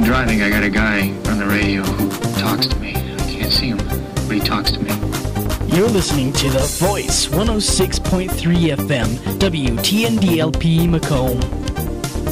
I'm driving, I got a guy on the radio who talks to me. I can't see him, but he talks to me. You're listening to The Voice, 106.3 FM, WTNDLP Macomb.